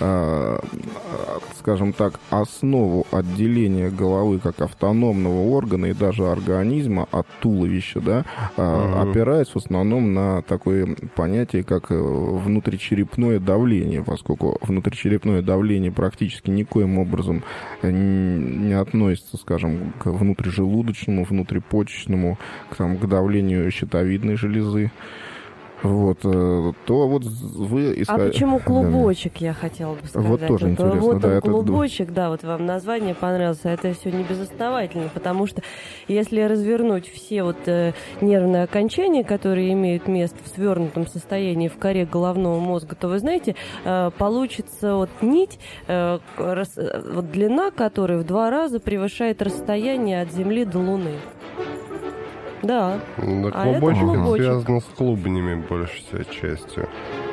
скажем так, основу отделения головы как автономного органа и даже организма от туловища, да, опирается в основном на такое понятие, как внутричерепное давление, поскольку внутричерепное давление практически никоим образом не относится, скажем, к внутрижелудочному, внутрипочечному, к давлению щитовидной железы. Вот, то вот вы искали... А почему клубочек, я хотела бы сказать. Вот тоже интересно. Вот да, он, клубочек, да, вот вам название понравилось, а это все не безосновательно, потому что если развернуть все вот нервные окончания, которые имеют место в свернутом состоянии в коре головного мозга, то, вы знаете, получится вот нить, вот длина которой в 2 раза превышает расстояние от Земли до Луны. Да. Но клубочек связан с клубнями большей частью.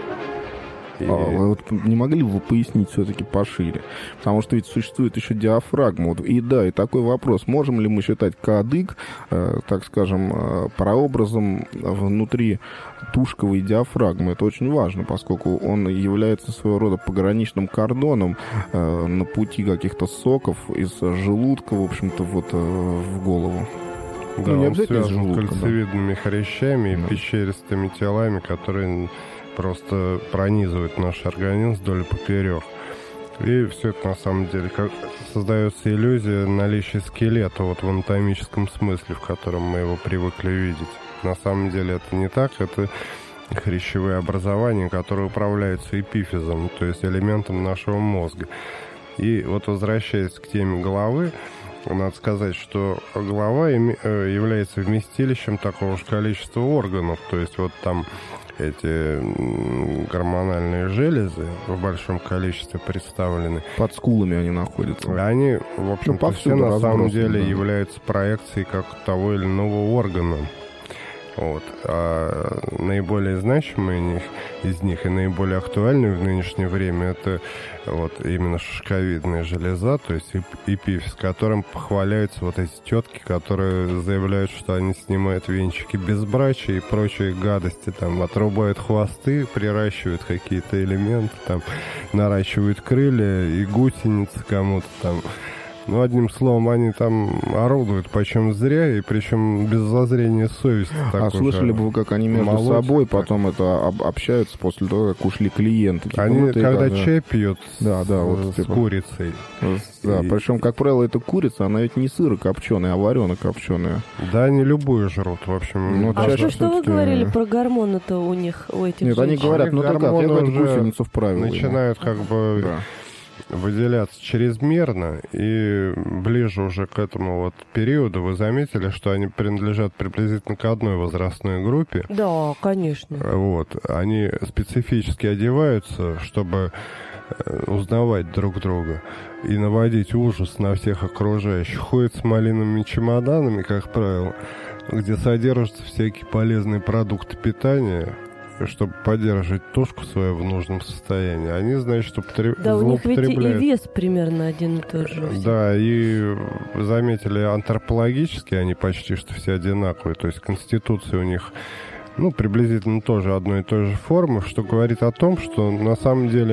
Вот не могли бы вы пояснить все-таки пошире? Потому что ведь существует еще диафрагма. Вот, и да, и такой вопрос. Можем ли мы считать кадык, так скажем, прообразом внутри тушковой диафрагмы? Это очень важно, поскольку он является своего рода пограничным кордоном на пути каких-то соков из желудка, в общем-то, вот в голову. Да, он связан с кольцевидными хрящами и пещеристыми телами, которые просто пронизывают наш организм вдоль и поперек. И все это на самом деле создается иллюзия наличия скелета вот в анатомическом смысле, в котором мы его привыкли видеть. На самом деле это не так, это хрящевые образования, которые управляются эпифизом, то есть элементом нашего мозга. И вот возвращаясь к теме головы, надо сказать, что голова является вместилищем такого же количества органов. То есть вот там эти гормональные железы в большом количестве представлены. Под скулами они находятся. Они, в общем-то, все на самом деле являются проекцией как того или иного органа. Вот. А наиболее значимые из них и наиболее актуальные в нынешнее время это вот именно шишковидная железа, то есть эпифиз, которым похваляются вот эти тетки, которые заявляют, что они снимают венчики безбрачия и прочие гадости, там отрубают хвосты, приращивают какие-то элементы, там наращивают крылья и гусеницы кому-то там. Ну, одним словом, они там орудуют почем зря, и причем без зазрения совести. А слышали бы вы, как они между собой потом это общаются после того, как ушли клиенты? Типа, они, когда чай пьют вот, с курицей. Да, причем, как правило, эта курица, она ведь не сырокопченая, а варено-копченая. Да, они любую жрут, в общем. Ну, что вы говорили про гормоны-то у них, у этих Нет, женщин? они говорят, ну так, я эту гусеницу вправила. Начинают как бы... Да. Выделяться чрезмерно, и ближе уже к этому вот периоду вы заметили, что они принадлежат приблизительно к одной возрастной группе. Да, конечно. Вот. Они специфически одеваются, чтобы узнавать друг друга и наводить ужас на всех окружающих. Ходят с малиновыми чемоданами, как правило, где содержатся всякие полезные продукты питания, чтобы поддерживать тушку свою в нужном состоянии. Они, значит, да, у них ведь и вес примерно один и тот же. Да, и заметили, антропологически они почти что все одинаковые. То есть конституция у них, ну, приблизительно тоже одной и той же формы, что говорит о том, что на самом деле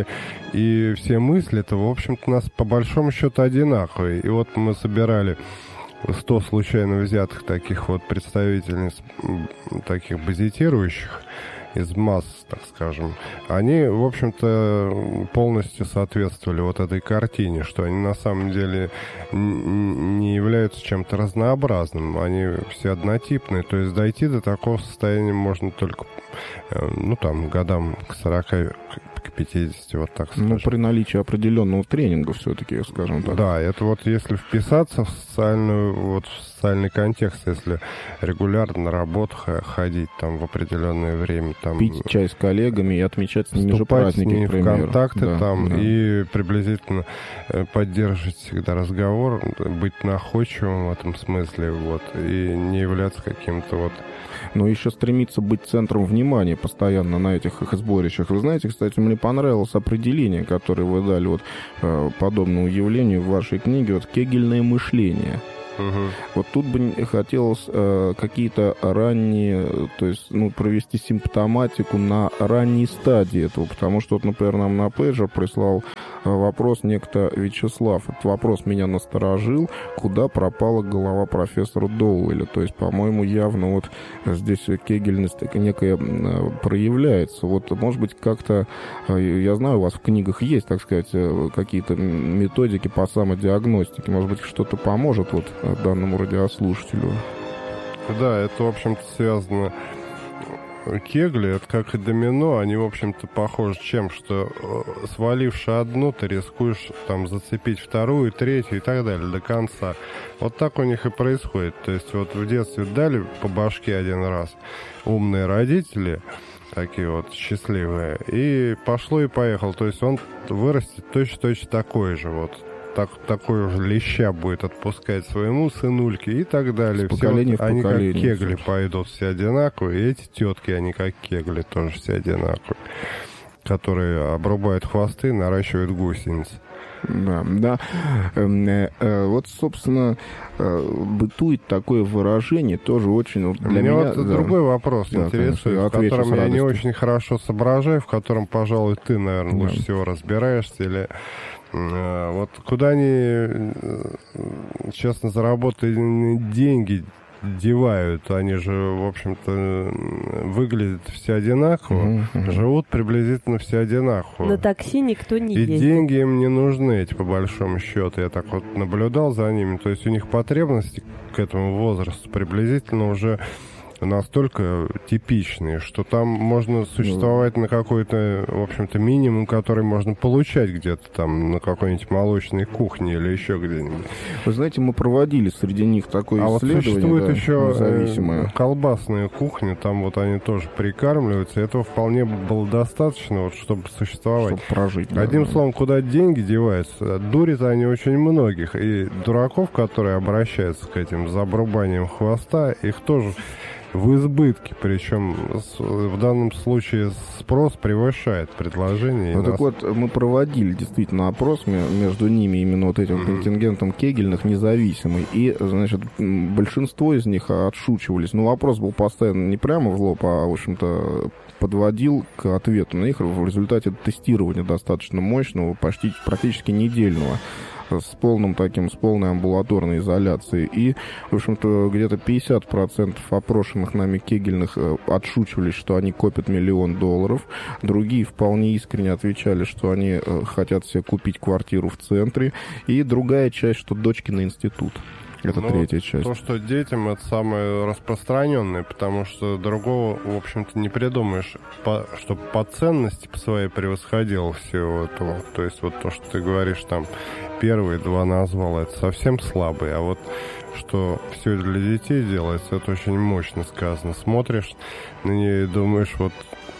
и все мысли-то, в общем-то, у нас по большому счету одинаковые. И вот мы собирали 100 случайно взятых таких вот представительниц, таких базитирующих, из масс, так скажем, они, в общем-то, полностью соответствовали вот этой картине, что они на самом деле не являются чем-то разнообразным, они все однотипные, то есть дойти до такого состояния можно только, ну, там, годам к 40, к 50, вот так скажем. Ну, при наличии определенного тренинга все-таки, скажем так. Да, это вот если вписаться в социальный контекст, если регулярно на работу ходить там в определенное время. Там, пить чай с коллегами и отмечать с ними же праздники, с ними к примеру. В контакты да, там, да. И приблизительно поддерживать всегда разговор, быть находчивым в этом смысле, вот, и не являться каким-то вот... Но еще стремиться быть центром внимания постоянно на этих их сборищах. Вы знаете, кстати, мне понравилось определение, которое вы дали вот подобному явлению в вашей книге, вот кегельное мышление. Вот тут бы хотелось какие-то ранние, то есть, провести симптоматику на ранней стадии этого, потому что, вот, например, нам на пейджер прислал вопрос некто Вячеслав. Этот вопрос меня насторожил, куда пропала голова профессора Доуэля. То есть, по-моему, явно вот здесь кегельность некая проявляется. Вот, может быть, как-то, я знаю, у вас в книгах есть, так сказать, какие-то методики по самодиагностике. Может быть, что-то поможет вот данному радиослушателю. Да, это, в общем-то, связано... Кегли, это как и домино, они, в общем-то, похожи чем, что сваливши одну, ты рискуешь там зацепить вторую, третью и так далее до конца. Вот так у них и происходит. То есть вот в детстве дали по башке один раз умные родители, такие вот счастливые, и пошло и поехало. То есть он вырастет точно такой же вот. Такой уже леща будет отпускать своему сынульке и так далее. Все вот, они как кегли пойдут все одинаковые, и эти тетки, они как кегли тоже все одинаковые, которые обрубают хвосты, наращивают гусеницы. Да. Вот, собственно, бытует такое выражение, тоже очень для меня... Вот другой вопрос интересует, в котором я не очень хорошо соображаю, в котором, пожалуй, ты, наверное, лучше всего разбираешься, или... Вот куда они, честно, заработанные деньги девают, они же, в общем-то, выглядят все одинаково, живут приблизительно все одинаково. На такси никто не ездит. И деньги им не нужны эти, по большому счету. Я так вот наблюдал за ними. То есть у них потребности к этому возрасту приблизительно уже настолько типичные, что там можно существовать на какой-то, в общем-то, минимум, который можно получать где-то там на какой-нибудь молочной кухне или еще где-нибудь. Вы знаете, мы проводили среди них такое исследование. Вот существует еще колбасная кухня, там вот они тоже прикармливаются, и этого вполне было достаточно, вот, чтобы существовать. Чтобы прожить. Одним словом, куда деньги деваются, дурят они очень многих, и дураков, которые обращаются к этим за обрубанием хвоста, их тоже в избытке, причем в данном случае спрос превышает предложение. Ну, так вот, мы проводили действительно опрос между ними, именно вот этим контингентом кегельных, независимый, и, значит, большинство из них отшучивались. Но вопрос был поставлен не прямо в лоб, а, в общем-то, подводил к ответу на них в результате тестирования достаточно мощного, практически недельного, с полной амбулаторной изоляцией. И, в общем-то, где-то 50% опрошенных нами кегельных отшучивались, что они копят $1 миллион. Другие вполне искренне отвечали, что они хотят себе купить квартиру в центре. И другая часть, что дочки на институт. Это третья часть. То, что детям, это самое распространенное, потому что другого, в общем-то, не придумаешь, чтобы по ценности по своей превосходило всего этого. То есть вот то, что ты говоришь, там, первые два назвал, это совсем слабые, а вот что все для детей делается, это очень мощно сказано. Смотришь на нее и думаешь, вот...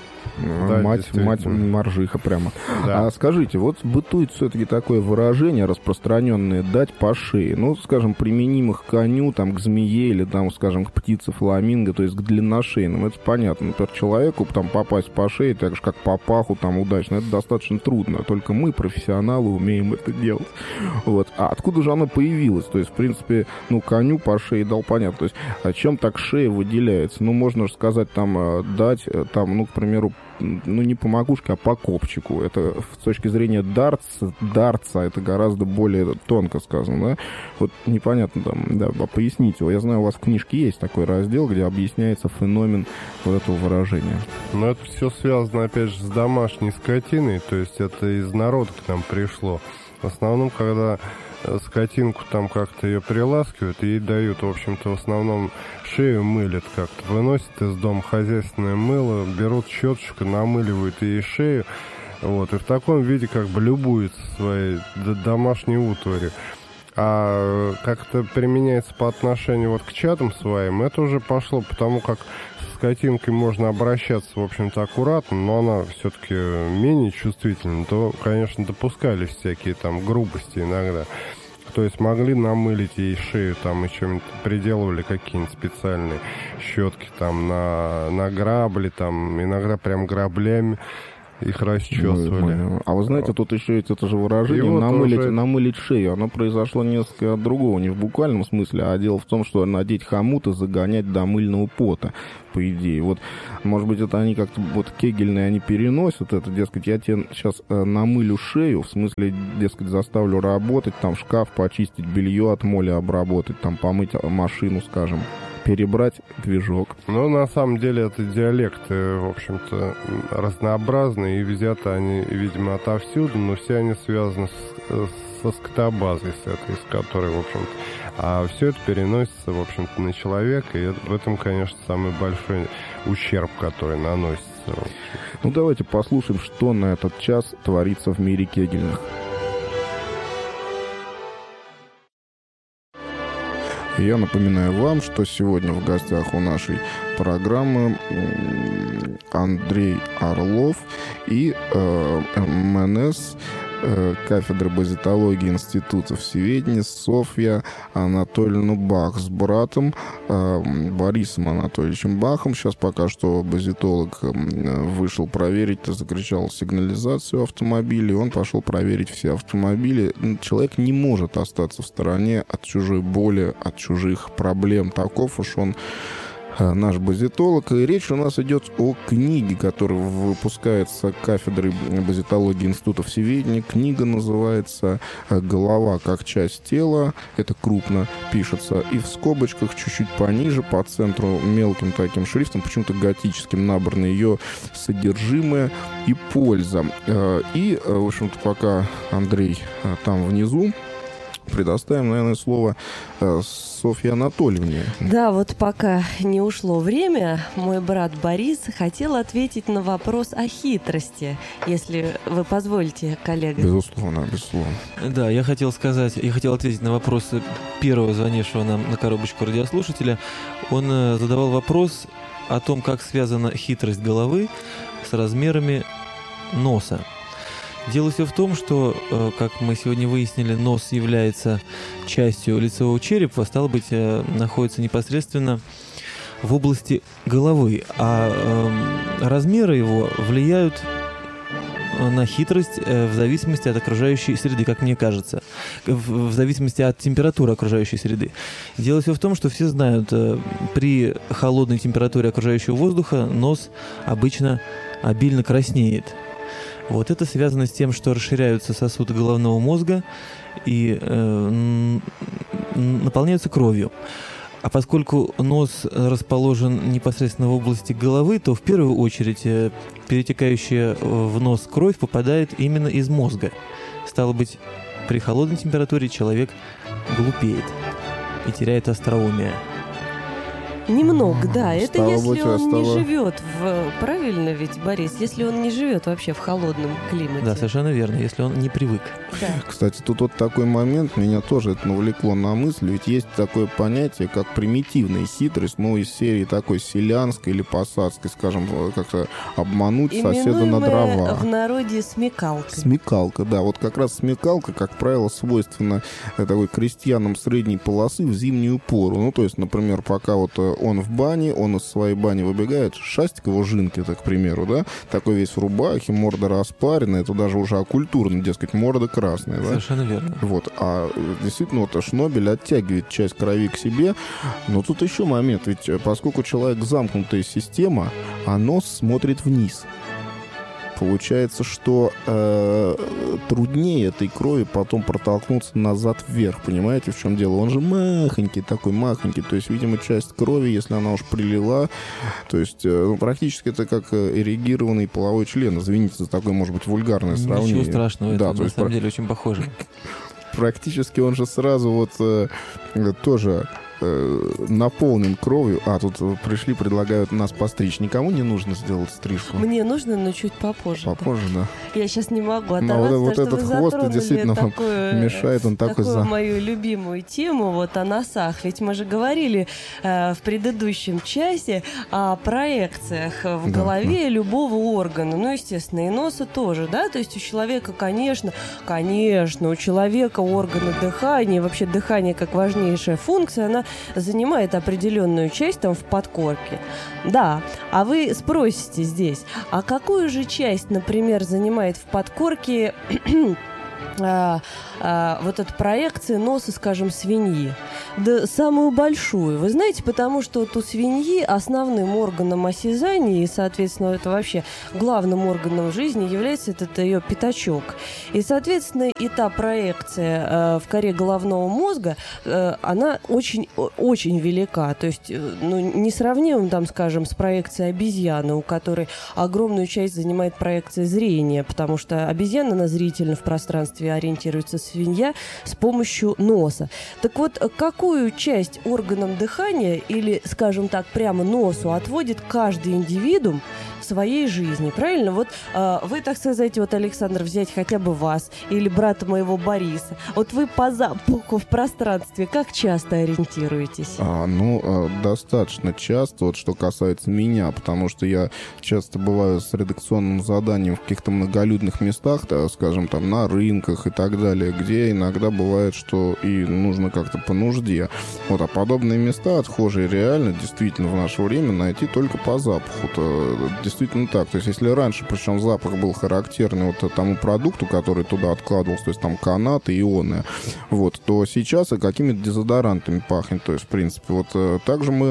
Да, мать моржиха прямо. Да. А скажите, вот бытует все-таки такое выражение распространенное «дать по шее». Ну, скажем, применимых к коню, там, к змее или, там, скажем, к птице фламинго, то есть к длинношейным. Это понятно. Например, человеку там попасть по шее, так же, как по паху, там, удачно, это достаточно трудно. Только мы, профессионалы, умеем это делать. Вот. А откуда же оно появилось? То есть, в принципе, коню по шее дал, понятно. То есть, о чем так шея выделяется? Ну, можно же сказать, там, дать, там, к примеру, не по макушке, а по копчику. Это с точки зрения дартса, это гораздо более тонко сказано, да? Вот непонятно там, да, поясните. Я знаю, у вас в книжке есть такой раздел, где объясняется феномен вот этого выражения. Но это все связано, опять же, с домашней скотиной, то есть это из народа к нам пришло. В основном, когда скотинку там как-то ее приласкивают, ей дают, в общем-то, в основном шею мылят как-то, выносят из дома хозяйственное мыло, берут щеточку, намыливают ей шею, вот, и в таком виде как бы любуются своей домашней утварью. А как-то применяется по отношению вот к чадам своим, это уже пошло, потому как с скотинкой можно обращаться, в общем-то, аккуратно, но она все-таки менее чувствительна, то, конечно, допускались всякие там грубости иногда. То есть могли намылить ей шею, там и чем-нибудь приделывали какие-нибудь специальные щетки там на грабли, там иногда прям граблями их расчесывали. А вы знаете, тут еще есть это же выражение намылить шею. Оно произошло несколько от другого, не в буквальном смысле, а дело в том, что надеть хомут и загонять до мыльного пота, по идее. Вот, может быть, это они как-то вот кегельные, они переносят это, дескать, я тебе сейчас намылю шею, в смысле, дескать, заставлю работать, там шкаф почистить, белье от моли обработать, там помыть машину, скажем, перебрать движок. Ну, на самом деле, это диалекты, в общем-то, разнообразные, и взяты они, видимо, отовсюду, но все они связаны со скотобазой, с этой, из которой, в общем-то, а все это переносится, в общем-то, на человека, и в этом, конечно, самый большой ущерб, который наносится. Ну, давайте послушаем, что на этот час творится в мире кегельных. Я напоминаю вам, что сегодня в гостях у нашей программы Андрей Орлов и МНС кафедры базитологии Института всеведения Софья Анатольевна Бах с братом Борисом Анатольевичем Бахом. Сейчас пока что базитолог вышел проверить, закричал сигнализацию автомобилей, он пошел проверить все автомобили. Человек не может остаться в стороне от чужой боли, от чужих проблем. Таков уж он, наш базитолог. И речь у нас идет о книге, которая выпускается кафедрой базитологии Института всеведения. Книга называется «Голова как часть тела». Это крупно пишется. И в скобочках чуть-чуть пониже, по центру, мелким таким шрифтом, почему-то готическим, набрано ее содержимое и польза. И, в общем-то, пока Андрей там внизу, предоставим, наверное, слово Софье Анатольевне. Да, вот пока не ушло время, мой брат Борис хотел ответить на вопрос о хитрости, если вы позволите, коллега. Безусловно, безусловно. Да, я хотел ответить на вопрос первого звонившего нам на коробочку радиослушателя. Он задавал вопрос о том, как связана хитрость головы с размерами носа. Дело все в том, что, как мы сегодня выяснили, нос является частью лицевого черепа, стало быть, находится непосредственно в области головы, а размеры его влияют на хитрость в зависимости от окружающей среды, как мне кажется, в зависимости от температуры окружающей среды. Дело все в том, что все знают, при холодной температуре окружающего воздуха нос обычно обильно краснеет. Вот это связано с тем, что расширяются сосуды головного мозга и наполняются кровью. А поскольку нос расположен непосредственно в области головы, то в первую очередь перетекающая в нос кровь попадает именно из мозга. Стало быть, при холодной температуре человек глупеет и теряет остроумие. Немного, да. Это Стало если быть, он не живет правильно ведь, Борис, если он не живет вообще в холодном климате. Да, совершенно верно, если он не привык. Да. Кстати, тут вот такой момент, меня тоже это навлекло на мысль, ведь есть такое понятие, как примитивная хитрость, ну, из серии такой селянской или посадской, скажем, как-то обмануть соседа на дрова. В народе смекалка. Смекалка, да. Вот как раз смекалка, как правило, свойственна такой крестьянам средней полосы в зимнюю пору. Ну, то есть, например, пока вот он в бане, он из своей бани выбегает, шастик его жинки, это, к примеру, да, такой весь в рубахе, морда распаренная, это даже уже оккультурно, дескать, морда красная, да? Совершенно верно. Вот, а действительно, вот шнобель оттягивает часть крови к себе, но тут еще момент, ведь поскольку человек замкнутая система, а нос смотрит вниз. Получается, что труднее этой крови потом протолкнуться назад вверх. Понимаете, в чем дело? Он же махонький, такой махонький. То есть, видимо, часть крови, если она уж прилила, то есть, практически это как эрегированный половой член. Извините за такое, может быть, вульгарное сравнение. Ничего страшного, да, это на самом деле очень похоже. Практически он же сразу вот тоже наполнен кровью. А, тут пришли, предлагают нас постричь. Никому не нужно сделать стрижку? Мне нужно, но чуть попозже. Попозже, да. Я сейчас не могу оторваться, но вот этот хвост действительно мешает, он такой такую мою любимую тему вот о носах. Ведь мы же говорили в предыдущем часе о проекциях в голове любого органа. Ну, естественно, и носа тоже, да? То есть у человека, конечно, у человека органы дыхания, вообще дыхание как важнейшая функция, она занимает определенную часть там в подкорке. Да, а вы спросите здесь, а какую же часть, например, занимает в подкорке вот эта проекция носа, скажем, свиньи? Да самую большую. Вы знаете, потому что вот у свиньи основным органом осязания и, соответственно, это вообще главным органом жизни является этот ее пятачок. И, соответственно, и та проекция в коре головного мозга, она очень, очень велика. То есть, ну, несравнима, там, скажем, с проекцией обезьяны, у которой огромную часть занимает проекция зрения, потому что обезьяна на зрительно в пространстве ориентируется, свинья с помощью носа. Так вот, какую часть органам дыхания или, скажем так, прямо носу отводит каждый индивидуум в своей жизни? Правильно? Вот вы, так сказать, вот, Александр, взять хотя бы вас или брата моего Бориса. Вот вы по запаху в пространстве как часто ориентируетесь? Достаточно часто, вот что касается меня, потому что я часто бываю с редакционным заданием в каких-то многолюдных местах, да, скажем, там на рынках и так далее, где иногда бывает, что и нужно как-то по нужде. Вот, а подобные места отхожие реально действительно в наше время найти только по запаху. Действительно так. То есть если раньше, причем запах был характерный вот тому продукту, который туда откладывался, то есть там канаты, ионы, вот, то сейчас и какими-то дезодорантами пахнет. То есть, в принципе, вот также мы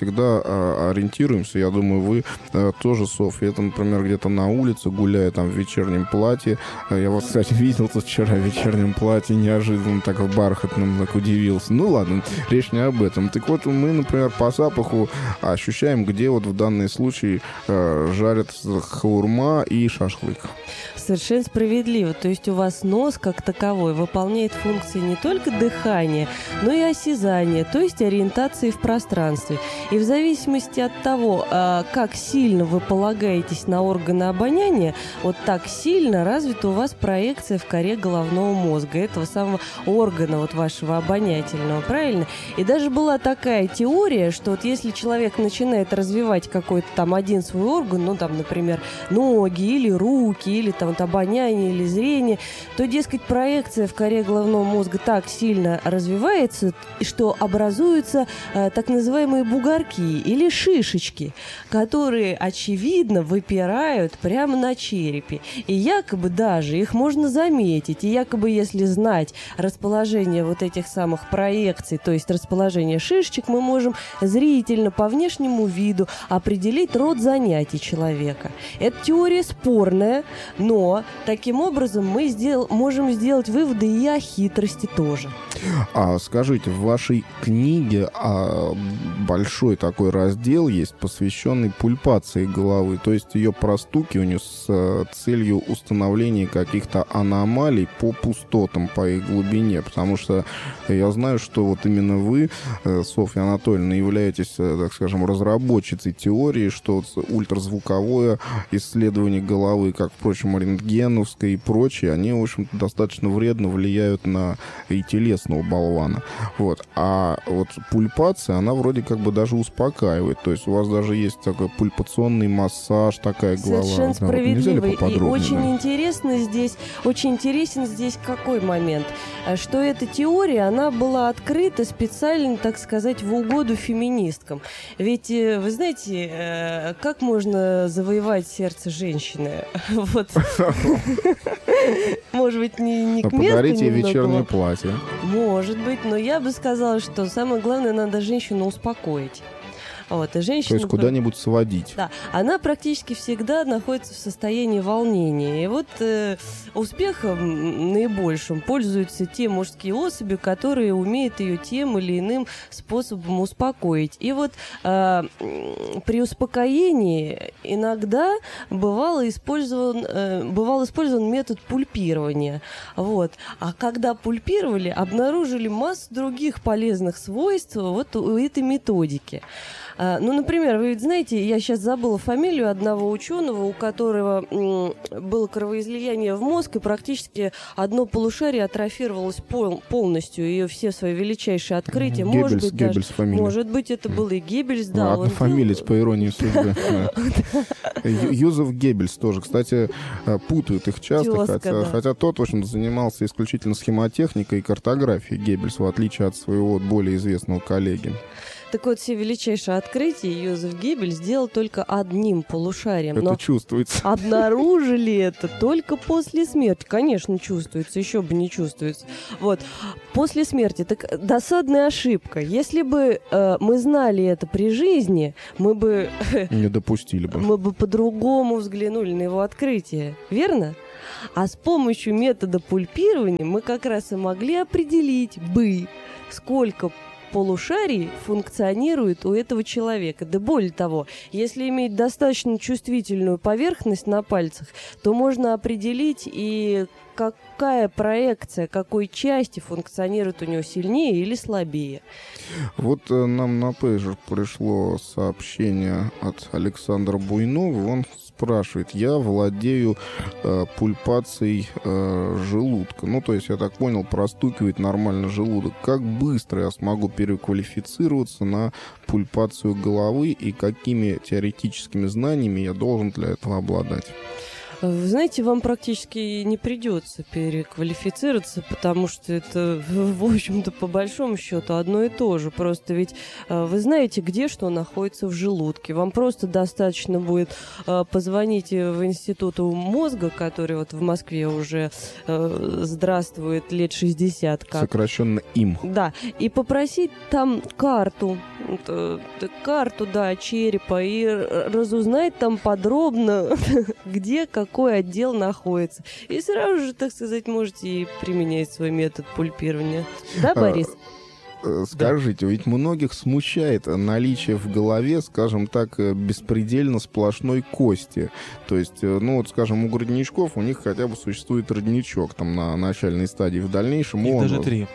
всегда ориентируемся. Я думаю, вы тоже, Софья, это, например, где-то на улице, гуляя там в вечернем платье. Я вас, кстати, видел тут вчера в вечернем платье, неожиданно так в бархатном, так удивился. Ну ладно, речь не об этом. Так вот, мы, например, по запаху ощущаем, где вот в данный случай жарят хаурма и шашлык. Совершенно справедливо. То есть у вас нос как таковой выполняет функции не только дыхания, но и осязания, то есть ориентации в пространстве. И в зависимости от того, как сильно вы полагаетесь на органы обоняния, вот так сильно развита у вас проекция в коре головного мозга, этого самого органа вот вашего обонятельного, правильно? И даже была такая теория, что вот если человек начинает развивать какой-то там один свой орган, ну там, например, ноги или руки, или там вот обоняние или зрение, то, дескать, проекция в коре головного мозга так сильно развивается, что образуются так называемые бугорки или шишечки, которые, очевидно, выпирают прямо на черепе. И якобы даже их можно заметить. И якобы, если знать расположение вот этих самых проекций, то есть расположение шишечек, мы можем зрительно по внешнему виду определить род занятий человека. Эта теория спорная, но таким образом мы можем сделать выводы и о хитрости тоже. А скажите, в вашей книге большой такой раздел есть, посвященный пульпации головы, то есть ее простукиванию с целью установления каких-то аномалий по пустотам, по их глубине, потому что я знаю, что вот именно вы, Софья Анатольевна, являетесь, так скажем, разработчицей теории, что ультразвуковое исследование головы, как, впрочем, рентгеновское и прочее, они, в общем-то, достаточно вредно влияют на и телесного болвана. Вот. А вот пульпация, она вроде как бы даже успокаивает. То есть у вас даже есть такой пульпационный массаж, такая голова. Совершенно справедливо. И очень да? Очень интересен здесь какой момент? Что эта теория, она была открыта специально, так сказать, в угоду феминисткам. Ведь, вы знаете, как можно завоевать сердце женщины? Вот. Может быть, не к месту подарите ей вечернее платье. Может быть, но я бы сказала, что самое главное, надо женщину успокоить. Вот, и женщина, то есть куда-нибудь сводить. Да, она практически всегда находится в состоянии волнения. И вот успехом наибольшим пользуются те мужские особи, которые умеют ее тем или иным способом успокоить. И вот при успокоении иногда бывал использован метод пульпирования. Вот. А когда пульпировали, обнаружили массу других полезных свойств вот у этой методики. Ну, например, вы ведь знаете, я сейчас забыла фамилию одного ученого, у которого было кровоизлияние в мозг, и практически одно полушарие атрофировалось полностью, и все свои величайшие открытия. Геббельс фамилия. Может быть, это был и Геббельс, да. Одна фамилия, по иронии судьбы. Йозеф Геббельс тоже, кстати, путают их часто, хотя тот, в общем-то, занимался исключительно схемотехникой и картографией, Геббельс, в отличие от своего более известного коллеги. Так вот, все величайшие открытия Йозеф Геббельс сделал только одним полушарием. Это чувствуется. Обнаружили это только после смерти. Конечно, чувствуется, еще бы не чувствуется. Вот. После смерти. Так досадная ошибка. Если бы мы знали это при жизни, мы бы... Не допустили бы. Мы бы по-другому взглянули на его открытие. Верно? А с помощью метода пульпирования мы как раз и могли определить бы, сколько полушарий функционирует у этого человека. Да более того, если иметь достаточно чувствительную поверхность на пальцах, то можно определить и какая проекция, какой части функционирует у него сильнее или слабее. Вот нам на пейджер пришло сообщение от Александра Буйнова. Он спрашивает: я владею пульпацией желудка. Ну, то есть, я так понял, простукивает нормально желудок. Как быстро я смогу переквалифицироваться на пульпацию головы и какими теоретическими знаниями я должен для этого обладать? Вы знаете, вам практически не придется переквалифицироваться, потому что это, в общем-то, по большому счету одно и то же. Просто ведь вы знаете, где что находится в желудке. Вам просто достаточно будет позвонить в институт мозга, который вот в Москве уже здравствует лет 60. Как. Сокращенно им. Да, и попросить там карту, да, черепа, и разузнать там подробно, где какой отдел находится. И сразу же, так сказать, можете и применять свой метод пульпирования. Да, Борис? Скажите, ведь многих смущает наличие в голове, скажем так, беспредельно сплошной кости. То есть, ну вот, скажем, у грудничков у них хотя бы существует родничок там на начальной стадии. В дальнейшем их даже 3.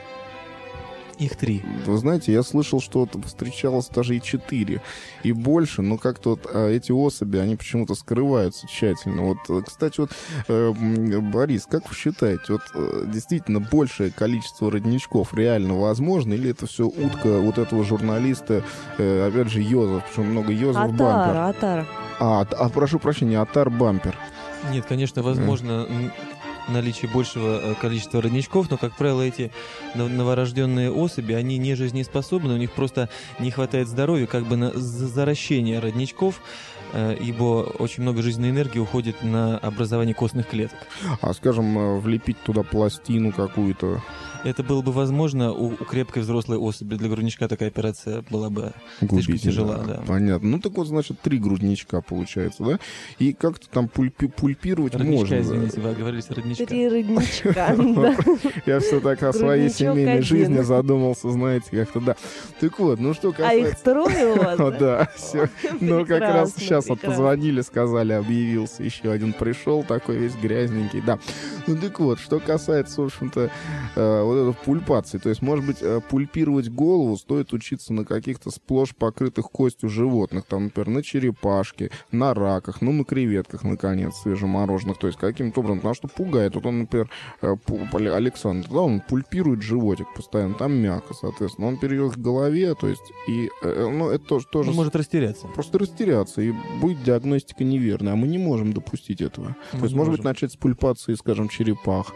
Их 3. Вы знаете, я слышал, что вот встречалось даже и 4, и больше, но как-то вот эти особи, они почему-то скрываются тщательно. Вот, кстати, вот, Борис, как вы считаете, вот действительно большее количество родничков реально возможно, или это все утка вот этого журналиста, опять же, Йозеф, причем много Йозеф Бампер? Прошу прощения, Атар Бампер. Нет, конечно, возможно... наличие большего количества родничков, но, как правило, эти новорожденные особи, они не жизнеспособны, у них просто не хватает здоровья как бы на заращение родничков, ибо очень много жизненной энергии уходит на образование костных клеток. А, скажем, влепить туда пластину какую-то? Это было бы возможно у крепкой взрослой особи. Для грудничка такая операция была бы слишком тяжела. Да. Понятно. Ну, так вот, значит, 3 грудничка получается, да? И как-то там пульпировать родничка, можно. Извините, вы оговорились, родничка. 3 родничка, да. Я все так о своей семейной жизни задумался, знаете, как-то, да. Так вот, ну что касается... А их 3 у вас? Да, все. Ну, как раз сейчас вот позвонили, сказали, объявился еще один, пришел такой весь грязненький, да. Ну, так вот, что касается, в общем-то, вот этой пульпации, то есть, может быть, пульпировать голову стоит учиться на каких-то сплошь покрытых костью животных, там, например, на черепашке, на раках, ну, на креветках, наконец, свежемороженых, то есть, каким-то образом, потому что пугает. Вот он, например, Александр, да, он пульпирует животик постоянно, там мягко, соответственно, он перейдет к голове, то есть, и, ну, это тоже... Он может растеряться. Просто растеряться, и будет диагностика неверная, а мы не можем допустить этого. То есть, может быть, начать с пульпации, скажем, черепах,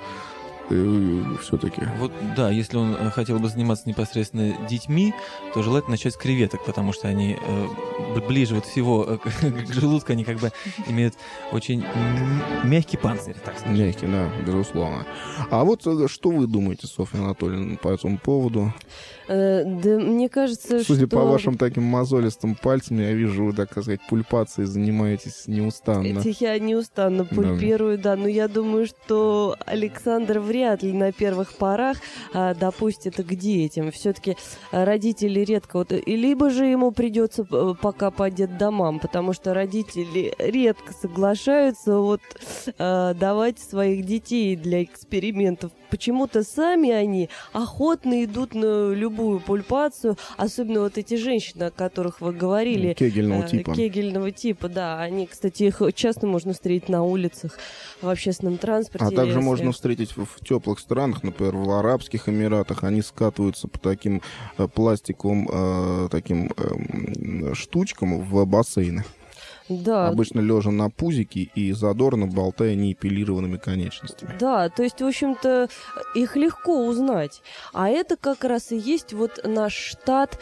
все-таки. Вот да, если он хотел бы заниматься непосредственно детьми, то желательно начать с креветок, потому что они ближе вот всего к желудку, они как бы имеют очень мягкий панцирь, так сказать. Мягкий, да, безусловно. А вот что вы думаете, Софья Анатольевна, по этому поводу? Да, мне кажется, Судя по вашим таким мозолистым пальцам, я вижу, вы, так сказать, пульпацией занимаетесь неустанно. Я неустанно пульпирую, да, но я думаю, что Александр вряд вряд ли на первых порах допустит к детям. Все-таки родители редко, вот, либо же ему придется пока по детдомам, потому что родители редко соглашаются вот давать своих детей для экспериментов. Почему-то сами они охотно идут на любую пульпацию, особенно вот эти женщины, о которых вы говорили. Кегельного типа, да. Они, кстати, их часто можно встретить на улицах, в общественном транспорте. А также можно встретить в теплых странах, например, в Арабских Эмиратах. Они скатываются по таким пластиковым таким штучкам в бассейны. Да. Обычно лежа на пузике и задорно болтая неэпилированными конечностями. Да, то есть, в общем-то, их легко узнать. А это как раз и есть вот наш штат,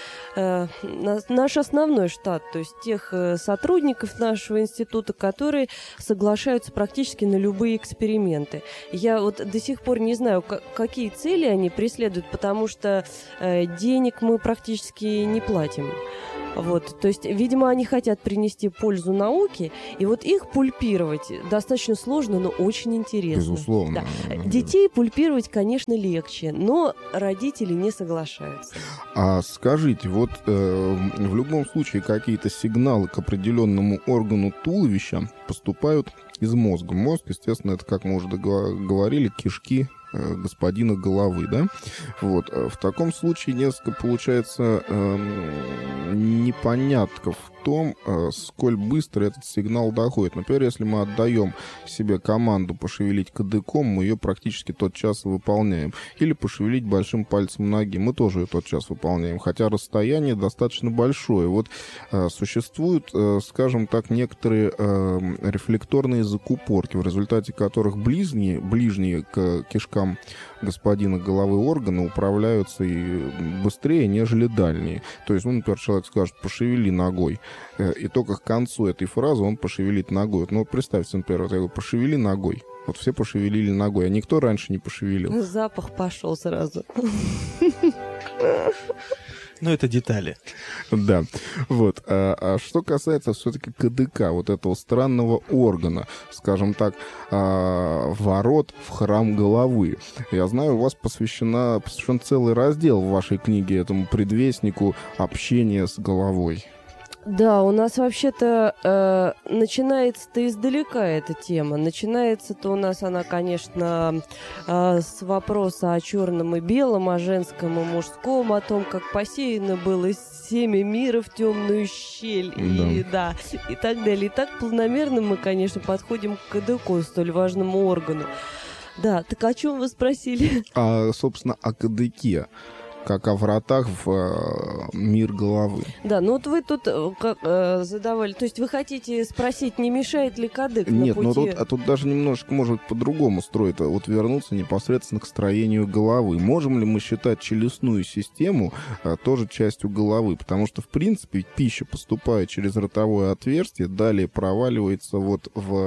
наш основной штат, то есть тех сотрудников нашего института, которые соглашаются практически на любые эксперименты. Я вот до сих пор не знаю, какие цели они преследуют, потому что денег мы практически не платим. Вот, то есть, видимо, они хотят принести пользу науке, и вот их пульпировать достаточно сложно, но очень интересно. Безусловно. Да. Детей пульпировать, конечно, легче, но родители не соглашаются. А скажите, вот в любом случае какие-то сигналы к определенному органу туловища поступают из мозга. Мозг, естественно, это, как мы уже говорили, кишки господина головы, да? Вот. В таком случае несколько получается непонятка в том, сколь быстро этот сигнал доходит. Например, если мы отдаем себе команду пошевелить кадыком, мы ее практически тотчас выполняем. Или пошевелить большим пальцем ноги, мы тоже ее тотчас выполняем. Хотя расстояние достаточно большое. Вот существуют, скажем так, некоторые рефлекторные закупорки, в результате которых ближние к кишкам господина головы органы управляются и быстрее, нежели дальние. То есть, например, человек скажет «пошевели ногой», и только к концу этой фразы он пошевелит ногой. Ну, вот представьте, например, вот я говорю «пошевели ногой». Вот все пошевелили ногой, а никто раньше не пошевелил. Запах пошел сразу. Но это детали. Да. Вот. А что касается все-таки КДК, вот этого странного органа, скажем так, ворот в храм головы. Я знаю, у вас посвящен целый раздел в вашей книге этому предвестнику общения с головой. Да, у нас вообще-то начинается-то издалека эта тема. Начинается-то у нас она, конечно, с вопроса о черном и белом, о женском и мужском, о том, как посеяно было семя мира в темную щель, и так далее. И так планомерно мы, конечно, подходим к КДК, столь важному органу. Да, так о чем вы спросили? Собственно, о КДКе. Как о вратах в мир головы. Да, ну вот вы тут задавали, то есть вы хотите спросить, не мешает ли кадык Нет, на пути? но тут даже немножко, может быть, по-другому строить, вот вернуться непосредственно к строению головы. Можем ли мы считать челюстную систему тоже частью головы? Потому что, в принципе, пища поступает через ротовое отверстие, далее проваливается вот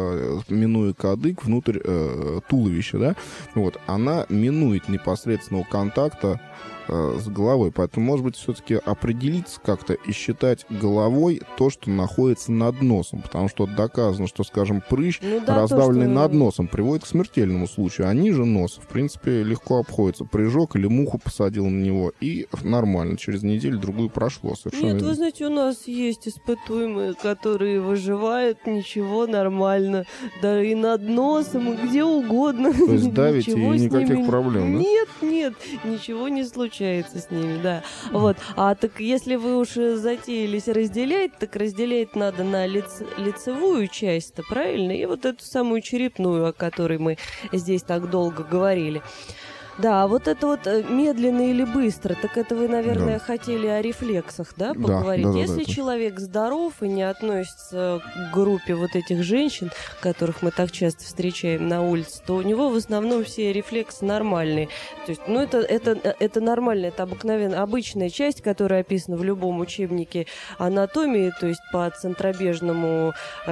минуя кадык внутрь туловища, да? Вот, она минует непосредственного контакта с головой. Поэтому, может быть, все-таки определиться как-то и считать головой то, что находится над носом. Потому что доказано, что, скажем, прыщ, раздавленный над носом, приводит к смертельному случаю. А ниже носа, в принципе, легко обходится. Прыжок или муху посадил на него, и нормально. Через неделю-другую прошло. Совершенно. Нет, вы знаете, у нас есть испытуемые, которые выживают, ничего, нормально. Да и над носом, и где угодно. То есть давите, и никаких проблем, да? Нет, ничего не случается с ними, да. Вот. А так если вы уж затеялись разделять, так разделять надо на лицевую часть-то, правильно? И вот эту самую черепную, о которой мы здесь так долго говорили. Да, вот это вот медленно или быстро, так это вы, наверное, хотели о рефлексах, да, поговорить? Да, Если человек здоров и не относится к группе вот этих женщин, которых мы так часто встречаем на улице, то у него в основном все рефлексы нормальные. То есть, ну, это нормально, это обычная часть, которая описана в любом учебнике анатомии, то есть по центробежный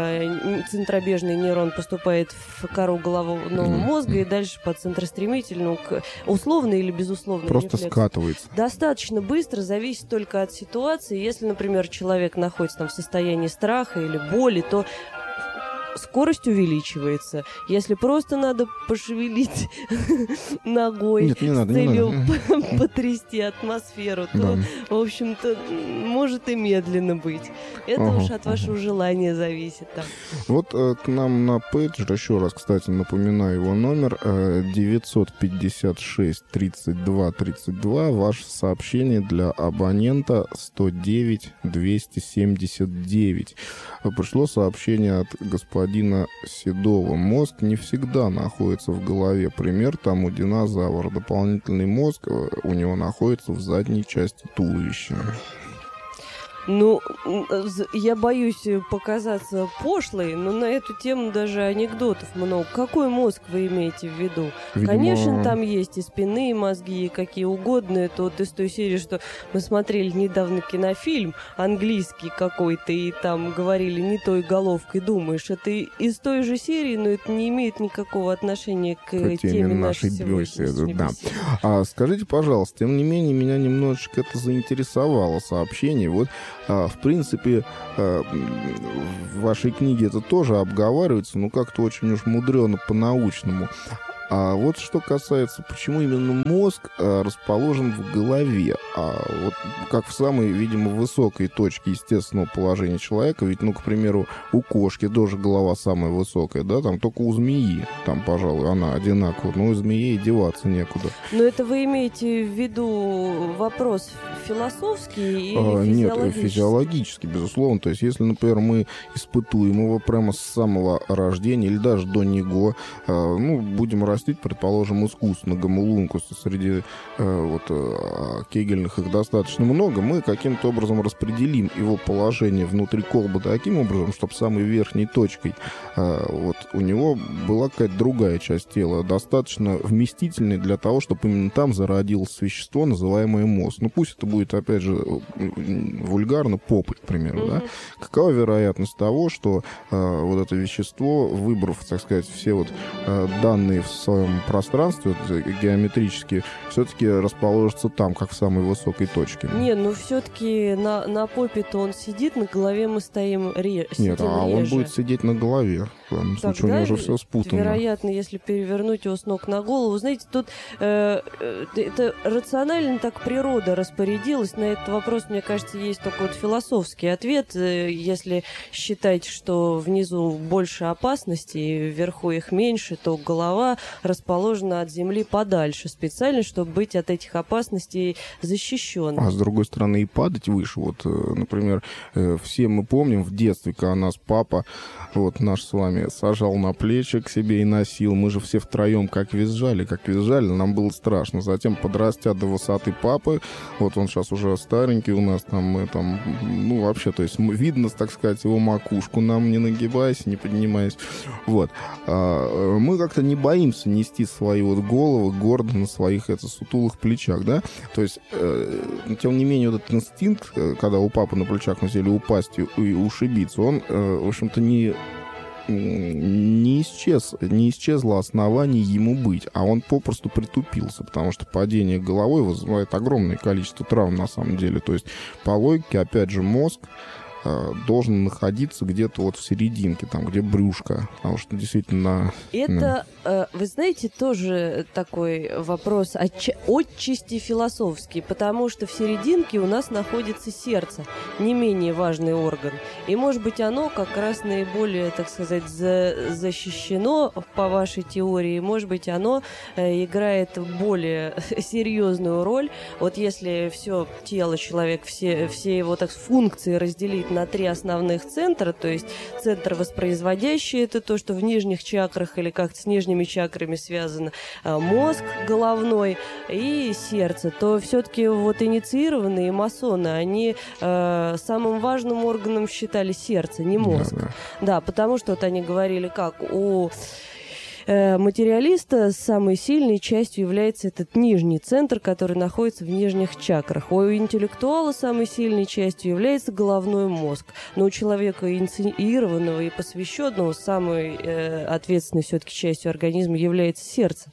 нейрон поступает в кору головного мозга и дальше по центростремительному к условный или безусловный просто рефлекс. Скатывается. Достаточно быстро, зависит только от ситуации. Если, например, человек находится там в состоянии страха или боли, то скорость увеличивается. Если просто надо пошевелить ногой с целью потрясти атмосферу, то, в общем-то, может и медленно быть. Это уж от вашего желания зависит. Да. Вот к нам на пейджер, еще раз, кстати, напоминаю его номер, 956-32-32, ваше сообщение для абонента 109-279. Пришло сообщение от господина Седова. Мозг не всегда находится в голове. Пример тому динозавр. Дополнительный мозг у него находится в задней части туловища. Ну, я боюсь показаться пошлой, но на эту тему даже анекдотов много. Какой мозг вы имеете в виду? Видимо... Конечно, там есть и спинные мозги, и какие угодно. Это вот из той серии, что мы смотрели недавно кинофильм английский какой-то, и там говорили не той головкой думаешь. Это из той же серии, но это не имеет никакого отношения к теме нашей беседы. Да. А скажите, пожалуйста, тем не менее, меня немножечко это заинтересовало сообщение. Вот в принципе, в вашей книге это тоже обговаривается, но как-то очень уж мудрено по-научному. А вот что касается, почему именно мозг расположен в голове, вот как в самой, видимо, высокой точке естественного положения человека, ведь, ну, к примеру, у кошки тоже голова самая высокая, да, там только у змеи, там, пожалуй, она одинаковая, но у змеи деваться некуда. Но это вы имеете в виду вопрос философский или физиологический? Нет, физиологический, безусловно, то есть если, например, мы испытуем его прямо с самого рождения или даже до него, ну, будем растить, предположим, искусственно гомункуса среди кегельных их достаточно много, мы каким-то образом распределим его положение внутри колбы таким образом, чтобы самой верхней точкой у него была какая-то другая часть тела, достаточно вместительной для того, чтобы именно там зародилось вещество, называемое мозг. Ну, пусть это будет, опять же, вульгарно, попой, к примеру, да? Какова вероятность того, что вот это вещество, выбрав, так сказать, все вот данные в своем пространстве геометрически, все-таки расположится там, как в самой высокой точке? Не, ну все-таки на попе-то он сидит, на голове мы стоим Нет, он будет сидеть на голове. В данном случае у него уже все спутано. Вероятно, если перевернуть его с ног на голову. Знаете, тут это рационально так природа распорядилась. На этот вопрос, мне кажется, есть только вот философский ответ. Если считать, что внизу больше опасностей, вверху их меньше, то голова расположена от земли подальше, специально, чтобы быть от этих опасностей защищенным. А с другой стороны, и падать выше. Вот, например, все мы помним в детстве, когда нас папа, вот наш с вами, сажал на плечи к себе и носил. Мы же все втроем как визжали, нам было страшно. Затем, подрастя до высоты папы, вот он сейчас уже старенький у нас, ну, вообще, то есть видно, так сказать, его макушку, нам не нагибаясь, не поднимаясь. Вот. Мы как-то не боимся нести свои вот головы гордо на своих сутулых плечах, да? То есть, тем не менее, вот этот инстинкт, когда у папы на плечах носили упасть и ушибиться, он, в общем-то, не исчезло основание ему быть, а он попросту притупился, потому что падение головой вызывает огромное количество травм на самом деле. То есть, по логике, опять же, мозг должен находиться где-то вот в серединке, там, где брюшко, потому что действительно... Это, вы знаете, тоже такой вопрос отчасти философский, потому что в серединке у нас находится сердце, не менее важный орган, и, может быть, оно как раз наиболее, так сказать, защищено по вашей теории, может быть, оно играет более серьезную роль. Вот если все тело человека, все его так функции разделить на 3 основных центра, то есть центр воспроизводящий, это то, что в нижних чакрах или как-то с нижними чакрами связано, мозг головной и сердце, то все-таки вот инициированные масоны, они самым важным органом считали сердце, не мозг. Да, потому что вот они говорили, как у материалиста самой сильной частью является этот нижний центр, который находится в нижних чакрах. У интеллектуала самой сильной частью является головной мозг. Но у человека инициированного и посвященного самой ответственной все-таки частью организма является сердце.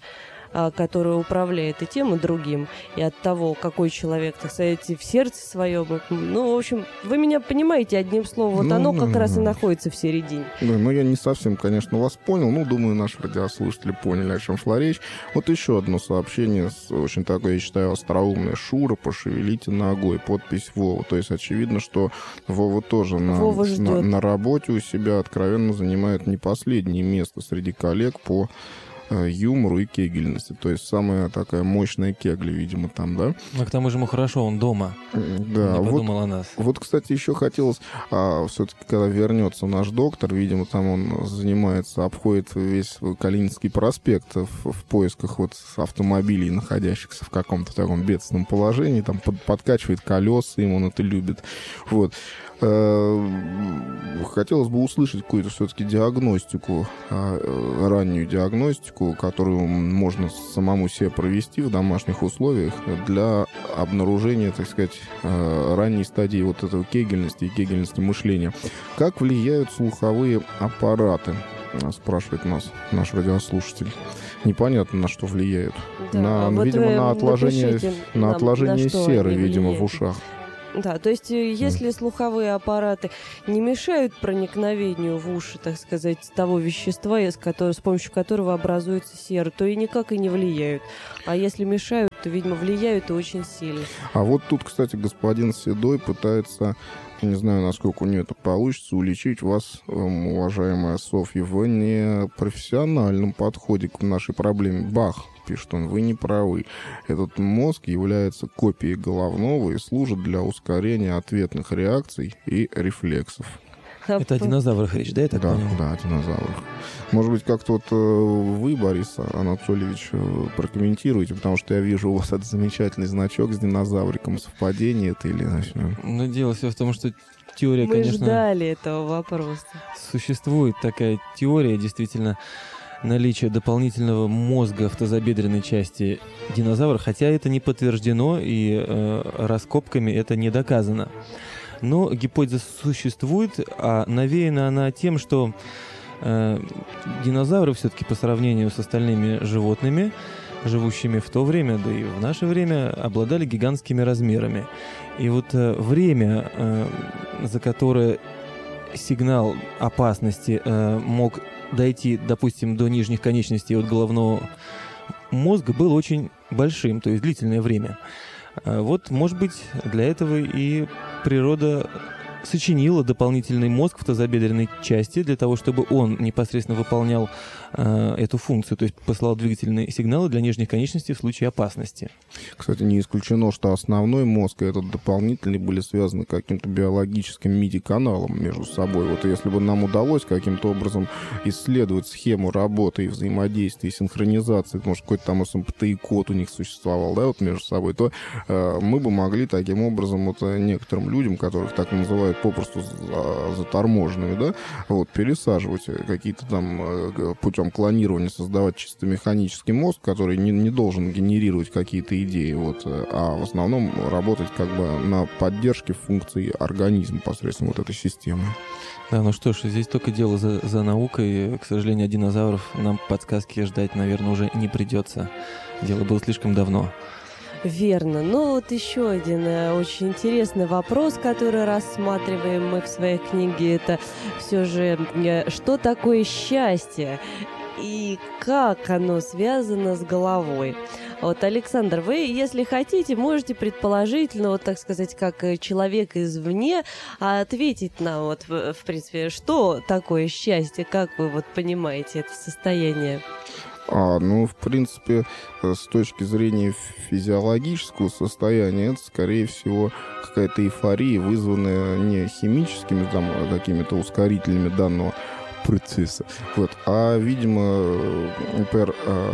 которая управляет и тем, и другим, и от того, какой человек, так сказать, в сердце своем. Ну, в общем, вы меня понимаете, одним словом, вот оно как раз и находится в середине. Ну, я не совсем, конечно, вас понял. Ну, думаю, наши радиослушатели поняли, о чем шла речь. Вот еще одно сообщение, очень такое, я считаю, остроумное. Шура, пошевелите ногой. Подпись Вова. То есть, очевидно, что Вова тоже на работе у себя откровенно занимает не последнее место среди коллег по юмору и кегельности. То есть самая такая мощная кегля, видимо, там, да? А к тому же ему хорошо, он дома. Да. Не подумал о нас. Вот, кстати, еще хотелось, все-таки, когда вернется наш доктор, видимо, там он занимается, обходит весь Калининский проспект в поисках вот автомобилей, находящихся в каком-то таком бедственном положении, там подкачивает колеса, им он это любит. Вот. Хотелось бы услышать какую-то все-таки диагностику, раннюю диагностику, которую можно самому себе провести в домашних условиях для обнаружения, так сказать, ранней стадии вот этого кегельности и кегельности мышления. Как влияют слуховые аппараты? Спрашивает нас наш радиослушатель. Непонятно, на что влияют. Да, Видимо, на отложение серы, видимо, в ушах. Да, то есть если слуховые аппараты не мешают проникновению в уши, так сказать, того вещества, с помощью которого образуется сера, то и никак и не влияют. А если мешают, то, видимо, влияют и очень сильно. А вот тут, кстати, господин Седой пытается, не знаю, насколько у нее это получится, уличить вас, уважаемая Софья, в непрофессиональном подходе к нашей проблеме. Бах! Пишет он, вы не правы. Этот мозг является копией головного и служит для ускорения ответных реакций и рефлексов. Это о динозаврах речь, да, я так понимаю? Да, о динозаврах. Может быть, как-то вот вы, Борис Анатольевич, прокомментируете, потому что я вижу у вас этот замечательный значок с динозавриком. Совпадение это или... Ну, дело все в том, что теория, Мы конечно... ждали этого вопроса. Существует такая теория, действительно, наличие дополнительного мозга в тазобедренной части динозавра, хотя это не подтверждено и раскопками это не доказано. Но гипотеза существует, а навеяна она тем, что динозавры все-таки по сравнению с остальными животными, живущими в то время, да и в наше время, обладали гигантскими размерами. И вот время, за которое сигнал опасности мог дойти, допустим, до нижних конечностей от головного мозга, было очень большим, то есть длительное время. Вот, может быть, для этого и природа сочинила дополнительный мозг в тазобедренной части для того, чтобы он непосредственно выполнял эту функцию, то есть посылал двигательные сигналы для нижних конечностей в случае опасности. Кстати, не исключено, что основной мозг и этот дополнительный были связаны каким-то биологическим MIDI-каналом между собой. Вот если бы нам удалось каким-то образом исследовать схему работы и взаимодействия, и синхронизации, может, какой-то там СМПТ-код у них существовал, да, вот между собой, то мы бы могли таким образом вот некоторым людям, которых так называют попросту заторможенными, да, вот, пересаживать какие-то там путем клонирования, создавать чисто механический мозг, который не должен генерировать какие-то идеи, вот, а в основном работать как бы на поддержке функций организма посредством вот этой системы. Да, ну что ж, здесь только дело за наукой. К сожалению, от динозавров нам подсказки ждать, наверное, уже не придется. Дело было слишком давно. Верно. Но вот еще один очень интересный вопрос, который рассматриваем мы в своей книге, это все же, что такое счастье и как оно связано с головой. Вот, Александр, вы, если хотите, можете предположительно, вот так сказать, как человек извне, ответить нам, вот, в принципе, что такое счастье, как вы вот понимаете это состояние? Ну, в принципе, с точки зрения физиологического состояния, это, скорее всего, какая-то эйфория, вызванная не химическими там какими-то ускорителями данного процесса, вот, а, видимо, например,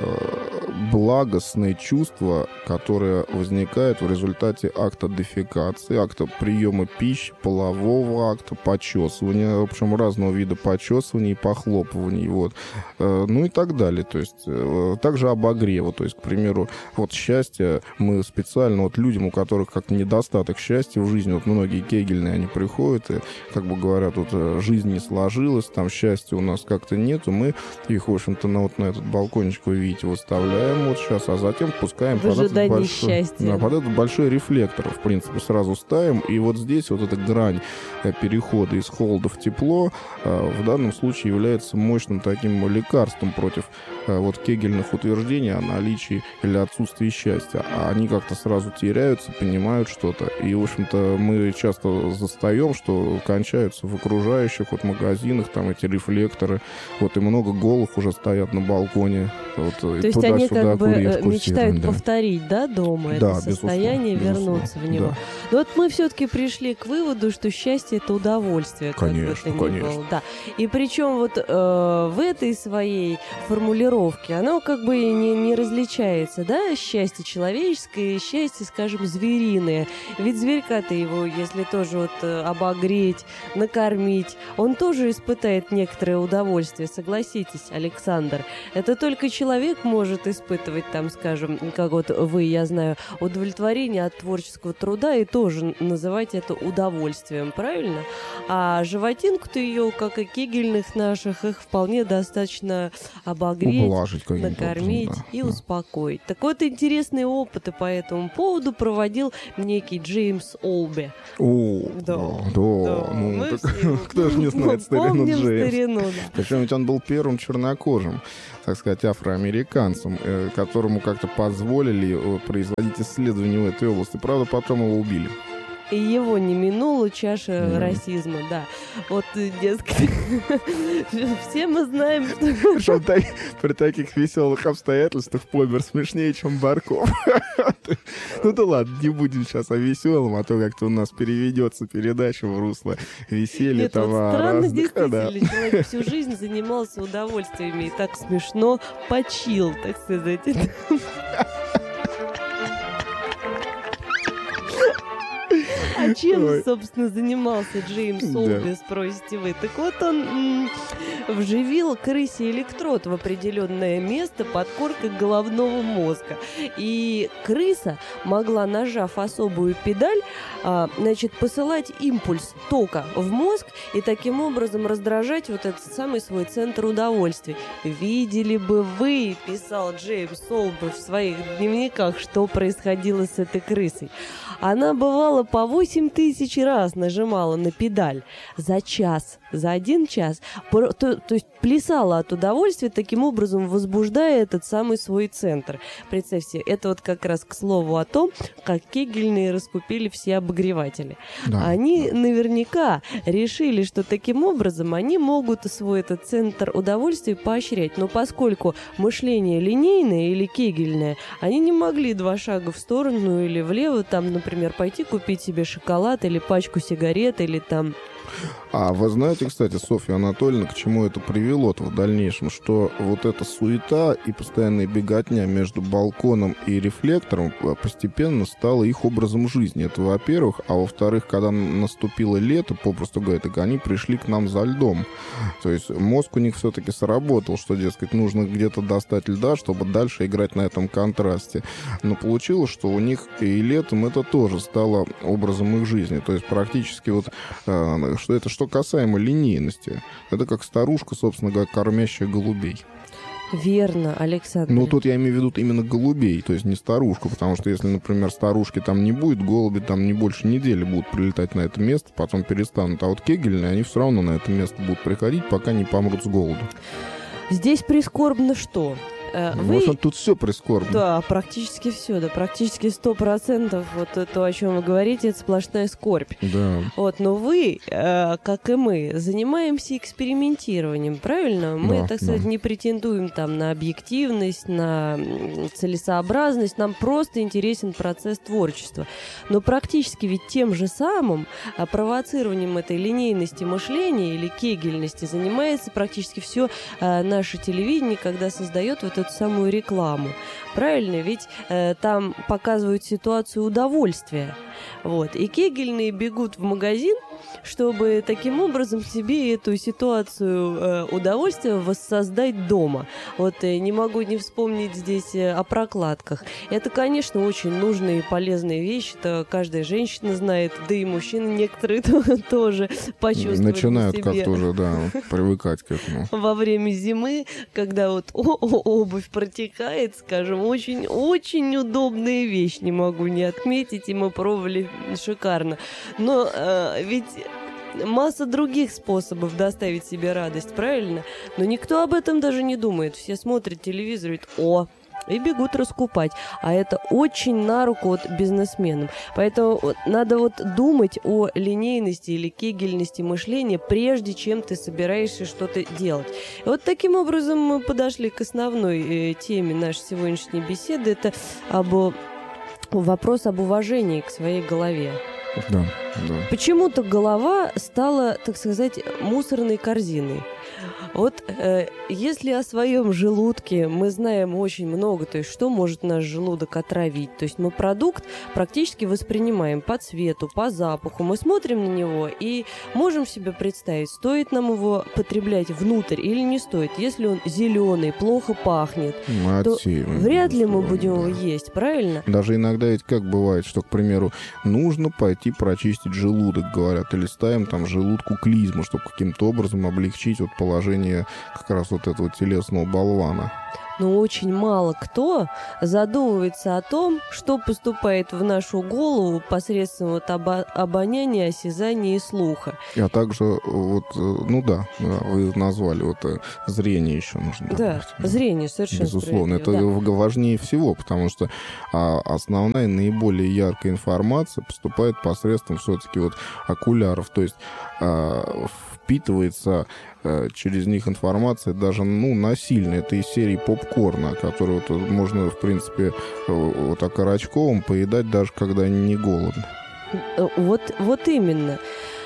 благостное чувство, которое возникает в результате акта дефекации, акта приема пищи, полового акта, почесывания, в общем, разного вида почесываний и похлопываний, вот, ну и так далее, то есть также обогрева, то есть, к примеру, вот счастье мы специально вот людям, у которых как-то недостаток счастья в жизни, вот многие кегельные, они приходят и, как бы говорят, вот жизнь не сложилась, там счастья у нас как-то нету, мы их, в общем-то, вот на этот балкончик, вы видите, выставляем, замедляем вот сейчас, а затем пускаем в ожидании счастья. Под этот большой рефлектор, в принципе, сразу ставим. И вот здесь вот эта грань перехода из холода в тепло в данном случае является мощным таким лекарством против вот кегельных утверждений о наличии или отсутствии счастья. А они как-то сразу теряются, понимают что-то. И, в общем-то, мы часто застаем, что кончаются в окружающих вот магазинах там эти рефлекторы. Вот и много голых уже стоят на балконе. Вот, то есть они как бы мечтают повторить, да, дома это состояние, вернуться в него. Да. Но вот мы все-таки пришли к выводу, что счастье — это удовольствие. Конечно, конечно. Да. И причем вот в этой своей формулировке оно как бы не различается, да, счастье человеческое и счастье, скажем, звериное. Ведь зверька-то его, если тоже вот обогреть, накормить, он тоже испытает некоторое удовольствие, согласитесь, Александр. Это только человек может испытывать там, скажем, как вот вы, я знаю, удовлетворение от творческого труда и тоже называть это удовольствием, правильно? А животинку-то ее, как и кегельных наших, их вполне достаточно обогреть, накормить и успокоить. Так вот, интересные опыты по этому поводу проводил некий Джеймс Олби. Ну, кто же не знает старину Джеймса? Причем ведь он был первым чернокожим, так сказать, афроамериканцем, которому как-то позволили производить исследования в этой области. Правда, потом его убили. И его не минула чаша расизма, да. Вот, дескать, все мы знаем, что при таких веселых обстоятельствах Пломбер смешнее, чем Барков. Ну да ладно, не будем сейчас о веселом, а то как-то у нас переведется передача в русло веселья. Странно, действительно, человек всю жизнь занимался удовольствиями и так смешно почил, так сказать. А чем, собственно, занимался Джеймс Олби, спросите вы? Так вот, он вживил крысе электрод в определенное место под коркой головного мозга. И крыса могла, нажав особую педаль, посылать импульс тока в мозг и таким образом раздражать вот этот самый свой центр удовольствия. Видели бы вы, писал Джеймс Олби в своих дневниках, что происходило с этой крысой. Она бывала по 8000 раз нажимала на педаль за час, за 1 час. То есть плясала от удовольствия, таким образом возбуждая этот самый свой центр. Представьте, это вот как раз к слову о том, как кегельные раскупили все обогреватели. Да. Они наверняка решили, что таким образом они могут свой этот центр удовольствия поощрять. Но поскольку мышление линейное или кегельное, они не могли 2 шага в сторону или влево, там, например, пойти купить себе шоколад или пачку сигарет или там... А вы знаете, кстати, Софья Анатольевна, к чему это привело-то в дальнейшем? Что вот эта суета и постоянная беготня между балконом и рефлектором постепенно стала их образом жизни. Это во-первых. А во-вторых, когда наступило лето, попросту говоря, так они пришли к нам за льдом. То есть мозг у них все-таки сработал, что, дескать, нужно где-то достать льда, чтобы дальше играть на этом контрасте. Но получилось, что у них и летом это тоже стало образом их жизни. То есть практически вот... Что касаемо линейности, это как старушка, собственно говоря, кормящая голубей. Верно, Александр. Ну, тут я имею в виду именно голубей, то есть не старушку, потому что если, например, старушки там не будет, голуби там не больше недели будут прилетать на это место, потом перестанут. А вот кегельные, они все равно на это место будут приходить, пока не помрут с голоду. Здесь прискорбно что? Может, тут все прискорбно. Да, практически все, да, практически 100%. Вот то, о чем вы говорите, это сплошная скорбь. Да. Вот, но вы, как и мы, занимаемся экспериментированием, правильно? Мы, да, так сказать, не претендуем там на объективность, на целесообразность, нам просто интересен процесс творчества. Но практически ведь тем же самым провоцированием этой линейности мышления или кегельности занимается практически все наше телевидение, когда создает вот эту самую рекламу. Правильно? Ведь там показывают ситуацию удовольствия. Вот. И кегельные бегут в магазин чтобы таким образом себе эту ситуацию удовольствия воссоздать дома. Вот не могу не вспомнить здесь о прокладках. Это, конечно, очень нужная и полезная вещь. Это каждая женщина знает, да и мужчины некоторые тоже почувствуют. Начинают на себе. как-то уже, да, привыкать к этому. Во время зимы, когда вот обувь протекает, скажем, очень удобная вещь, не могу не отметить, и мы пробовали шикарно. Но ведь масса других способов доставить себе радость, правильно? Но никто об этом даже не думает. Все смотрят телевизор и говорят: и бегут раскупать. А это очень на руку вот бизнесменам. Поэтому надо вот думать о линейности или кегельности мышления, прежде чем ты собираешься что-то делать. И вот таким образом мы подошли к основной теме нашей сегодняшней беседы. Это вопрос об уважении к своей голове. Да. Почему-то голова стала, так сказать, мусорной корзиной. Вот если о своем желудке мы знаем очень много, то есть что может наш желудок отравить, то есть мы продукт практически воспринимаем по цвету, по запаху, мы смотрим на него и можем себе представить, стоит нам его потреблять внутрь или не стоит. Если он зеленый, плохо пахнет, то вряд ли мы будем его есть, правильно? Даже иногда ведь как бывает, что, к примеру, нужно пойти прочистить желудок, говорят, или ставим там желудку клизму, чтобы каким-то образом облегчить вот положение как раз вот этого телесного болвана. Но очень мало кто задумывается о том, что поступает в нашу голову посредством вот обоняния, осязания и слуха. А также вот, вы назвали вот зрение еще нужно. Да, зрение совершенно безусловно, это важнее всего, потому что основная, наиболее яркая информация поступает посредством все-таки вот окуляров, то есть впитывается через них информация даже, насильно. Это из серии попкорна, который вот можно, в принципе, вот окорочковым поедать, даже когда не голодно. Вот именно.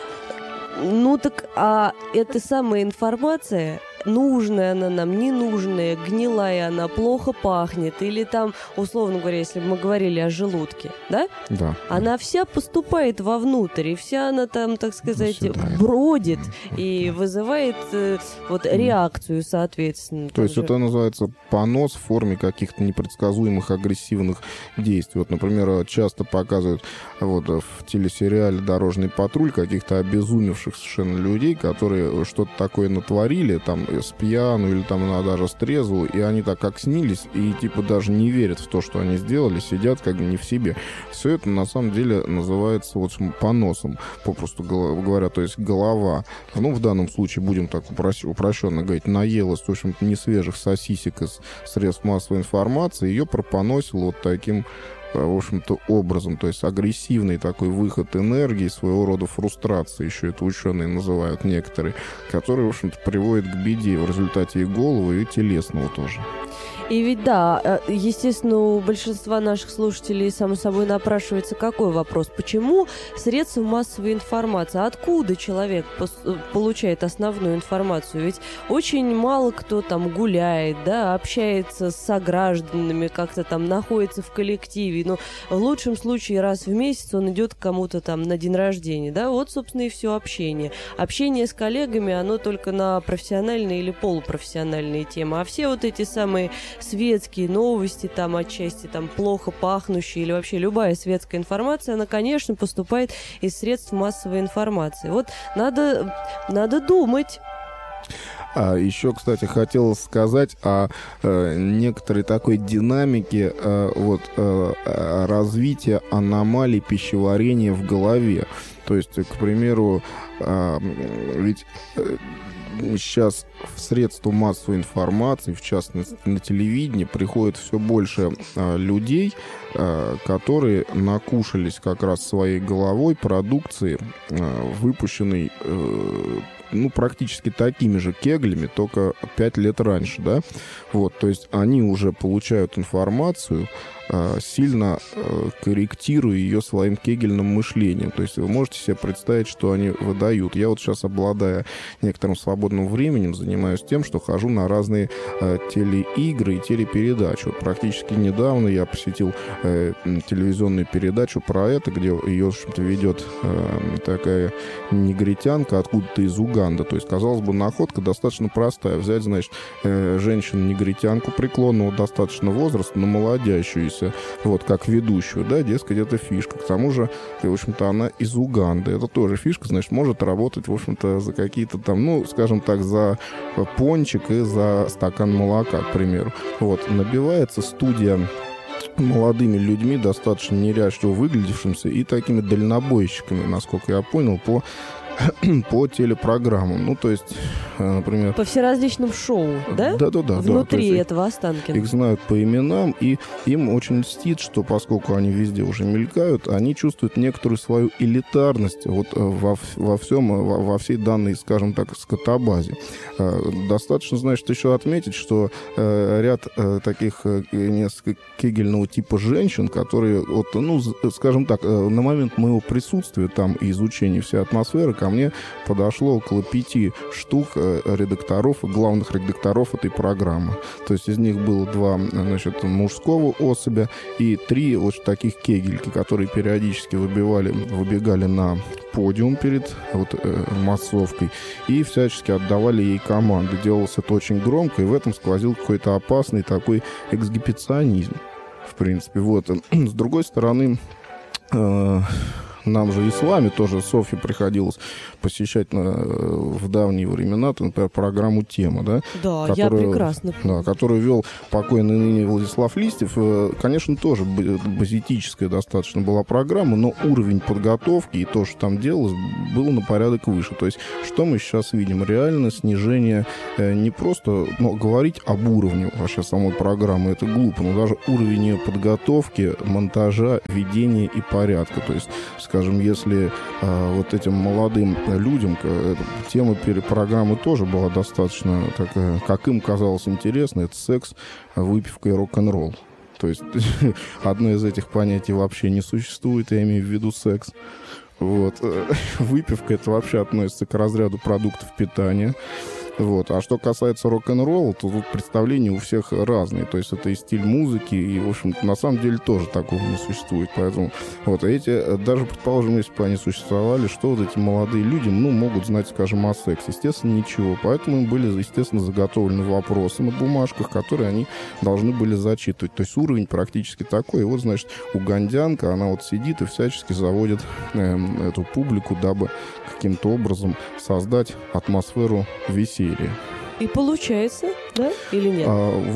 А эта самая информация, нужная она нам, ненужная, гнилая она, плохо пахнет, или там, условно говоря, если бы мы говорили о желудке, да? Да. Она вся поступает вовнутрь, и вся она там, так сказать, бродит и вызывает реакцию, соответственно. То есть это называется понос в форме каких-то непредсказуемых агрессивных действий. Вот, например, часто показывают в телесериале «Дорожный патруль» каких-то обезумевших совершенно людей, которые что-то такое натворили, там, с пьяну или там даже с трезву, и они так как снились, и типа даже не верят в то, что они сделали, сидят как бы не в себе. Все это на самом деле называется поносом, попросту говоря, то есть голова. В данном случае, будем так упрощенно говорить, наелась, в общем-то, несвежих сосисек из средств массовой информации, ее пропоносило вот таким, в общем-то, образом, то есть агрессивный такой выход энергии, своего рода фрустрации, еще это ученые называют некоторые, который, в общем-то, приводит к беде в результате и головы, и телесного тоже. И ведь да, естественно, у большинства наших слушателей, само собой, напрашивается какой вопрос? Почему средства массовой информации? Откуда человек получает основную информацию? Ведь очень мало кто там гуляет, да, общается с согражданами, как-то там находится в коллективе. Но в лучшем случае раз в месяц он идет к кому-то там на день рождения, да, вот, собственно, и все общение. Общение с коллегами, оно только на профессиональные или полупрофессиональные темы, а все вот эти самые светские новости, там отчасти там плохо пахнущие или вообще любая светская информация, она, конечно, поступает из средств массовой информации. Вот надо думать. Еще, кстати, хотел сказать о некоторой такой динамике развития аномалий пищеварения в голове. То есть, к примеру, ведь сейчас в средства массовой информации, в частности на телевидении, приходит все больше людей, которые накушались как раз своей головой продукции, выпущенной практически такими же кеглями, только 5 лет раньше, да, то есть они уже получают информацию сильно корректируя ее своим кегельным мышлением. То есть вы можете себе представить, что они выдают. Я вот сейчас, обладая некоторым свободным временем, занимаюсь тем, что хожу на разные телеигры и телепередачи. Вот практически недавно я посетил телевизионную передачу про это, где ее, в общем-то, ведет такая негритянка откуда-то из Уганды. То есть, казалось бы, находка достаточно простая. Взять, значит, женщину-негритянку преклонного достаточно возраста, но молодящуюся, вот, как ведущую, да, дескать, это фишка. К тому же, в общем-то, она из Уганды. Это тоже фишка, значит, может работать, в общем-то, за какие-то там, ну, скажем так, за пончик и за стакан молока, к примеру. Вот, набивается студия молодыми людьми, достаточно неряшливо выглядевшимся и такими дальнобойщиками, насколько я понял, по телепрограммам. Ну, то есть, например... По всеразличным шоу, да? Да. Внутри этого Останкина. Их знают по именам, и им очень льстит, что поскольку они везде уже мелькают, они чувствуют некоторую свою элитарность вот во всей данной, скажем так, скотобазе. Достаточно, значит, еще отметить, что ряд таких несколько кегельного типа женщин, которые, вот, ну, скажем так, на момент моего присутствия там и изучения всей атмосферы, ко мне подошло около 5 штук редакторов, главных редакторов этой программы. То есть из них было 2, значит, мужского особя и 3 вот таких кегельки, которые периодически выбегали на подиум перед вот, массовкой и всячески отдавали ей команды. Делалось это очень громко, и в этом сквозил какой-то опасный такой эксгибиционизм, в принципе. Вот. С другой стороны, нам же и с вами тоже, Софье, приходилось посещать в давние времена, например, программу «Тема», да? Да, я прекрасно помню. Да, которую вел покойный ныне Владислав Листьев. Конечно, тоже базитическая достаточно была программа, но уровень подготовки и то, что там делалось, было на порядок выше. То есть, что мы сейчас видим? Реально снижение не просто, но говорить об уровне вообще самой программы, это глупо, но даже уровень ее подготовки, монтажа, ведения и порядка. То есть, скажем, если вот этим молодым людям тема программы тоже была достаточно такая, как им казалось, интересная, это секс, выпивка и рок-н-ролл. То есть одно из этих понятий вообще не существует, я имею в виду секс. Вот. Выпивка — это вообще относится к разряду продуктов питания. Вот. А что касается рок-н-ролла, то тут представления у всех разные. То есть это и стиль музыки, и, в общем, на самом деле тоже такого не существует. Поэтому вот эти, даже, предположим, если бы они существовали, что вот эти молодые люди, ну, могут знать, скажем, о сексе? Естественно, ничего. Поэтому им были, естественно, заготовлены вопросы на бумажках, которые они должны были зачитывать. То есть уровень практически такой. И вот, значит, угандянка, она вот сидит и всячески заводит эту публику, дабы каким-то образом создать атмосферу веселья. И получается, да? Или нет?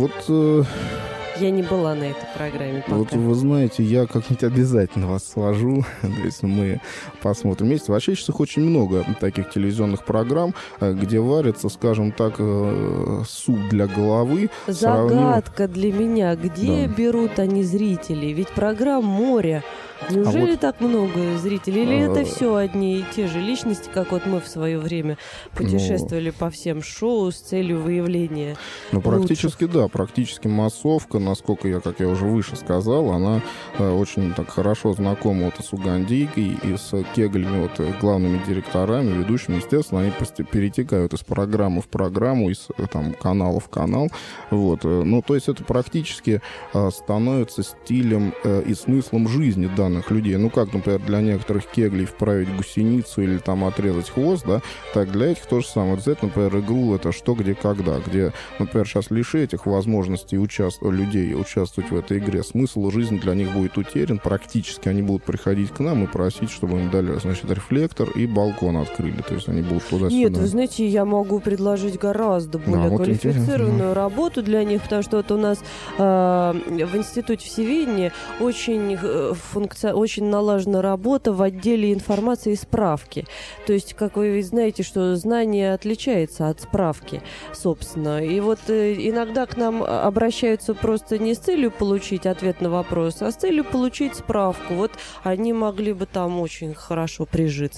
Я не была на этой программе пока. Вот вы знаете, я как-нибудь обязательно вас сложу, если мы посмотрим вместе. Вообще сейчас их очень много, таких телевизионных программ, где варится, скажем так, суп для головы. Загадка для меня. Где берут они зрителей? Ведь программ море. Неужели так много зрителей? Или это все одни и те же личности, как вот мы в свое время путешествовали по всем шоу с целью выявления практически, да, практически массовка, насколько я, как я уже выше сказал, она очень так хорошо знакома вот с угандийкой и с кеглями, вот главными директорами, ведущими. Естественно, они перетекают из программы в программу, из там, канала в канал. Вот. Ну, то есть это практически становится стилем и смыслом жизни данных людей. Ну, как, например, для некоторых кеглей вправить гусеницу или там отрезать хвост, да, так для этих то же самое. Взять, например, игру «Это что, где, когда», где, например, сейчас лиши этих возможностей людей участвовать в этой игре, смысл жизни для них будет утерян. Практически они будут приходить к нам и просить, чтобы им дали, значит, рефлектор и балкон открыли. То есть они будут туда-сюда. Нет, вы знаете, я могу предложить гораздо более квалифицированную работу для них, потому что вот у нас в Институте всеведения очень налажена работа в отделе информации и справки. То есть, как вы знаете, что знание отличается от справки, собственно. И вот иногда к нам обращаются просто не с целью получить ответ на вопрос, а с целью получить справку. Вот они могли бы там очень хорошо прижиться.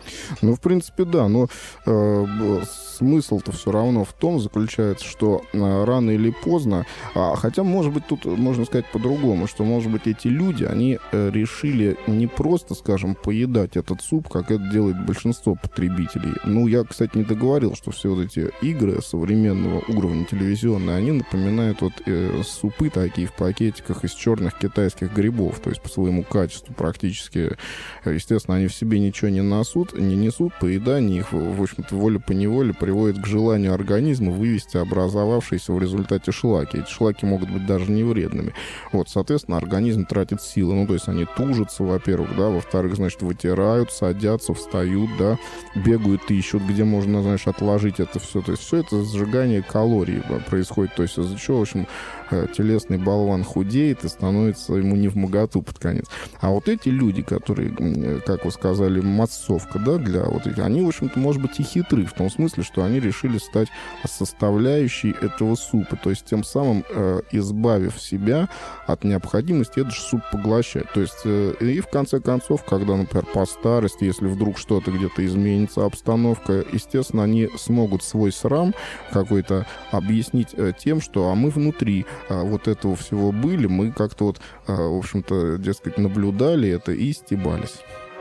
Ну, в принципе, да, но смысл-то все равно в том заключается, что рано или поздно, хотя, может быть, тут можно сказать по-другому, что, может быть, эти люди, они решили не просто, скажем, поедать этот суп, как это делает большинство потребителей. Ну, я, кстати, не договорил, что все вот эти игры современного уровня телевизионные, они напоминают вот супы такие в пакетиках из черных китайских грибов, то есть по своему качеству практически, естественно, они в себе ничего не несут, поедание их, в общем-то, волей-поневоле приводит к желанию организма вывести образовавшиеся в результате шлаки. Эти шлаки могут быть даже не вредными. Вот, соответственно, организм тратит силы. Ну, то есть они тужатся, во-первых, да, во-вторых, значит, вытирают, садятся, встают, да, бегают, ищут, где можно, знаешь, отложить это все. То есть все это сжигание калорий происходит. То есть из-за чего, в общем, телесный болван худеет и становится ему невмоготу под конец. А вот эти люди, которые, как вы сказали, массовка, да, для вот этих, они, в общем-то, может быть, и хитры в том смысле, что они решили стать составляющей этого супа, то есть тем самым избавив себя от необходимости этот же суп поглощать. То есть и в конце концов, когда, например, по старости, если вдруг что-то где-то изменится, обстановка, естественно, они смогут свой срам какой-то объяснить тем, что мы внутри вот этого всего были, мы как-то вот, в общем-то, дескать, наблюдали это и стебались.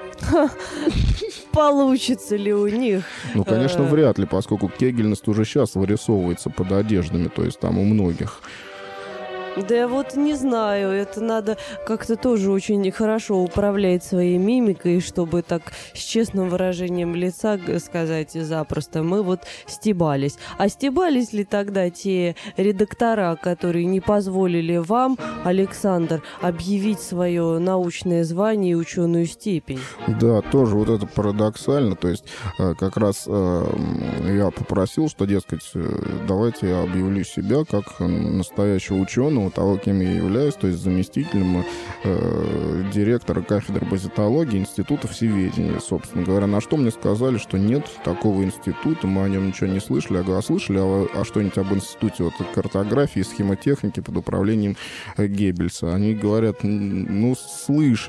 Получится ли у них? Ну, конечно, вряд ли, поскольку кегельность уже сейчас вырисовывается под одеждами, то есть там у многих. Да я вот не знаю, это надо как-то тоже очень хорошо управлять своей мимикой, чтобы так с честным выражением лица сказать запросто, мы вот стебались. А стебались ли тогда те редактора, которые не позволили вам, Александр, объявить свое научное звание и ученую степень? Да, тоже вот это парадоксально, то есть как раз я попросил, что, дескать, давайте я объявлю себя как настоящего ученого, того, кем я являюсь, то есть заместителем директора кафедры паразитологии Института всеведения, собственно говоря. На что мне сказали, что нет такого института, мы о нем ничего не слышали. Я говорю, слышали что-нибудь об институте вот, картографии и схемотехники под управлением Геббельса? Они говорят, ну, слышали.